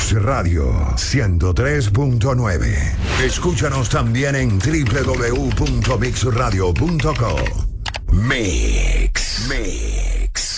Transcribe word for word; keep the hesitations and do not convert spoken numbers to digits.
Mix Radio ciento tres punto nueve. Escúchanos también en doble u doble u doble u punto mix radio punto com. Mix. Mix.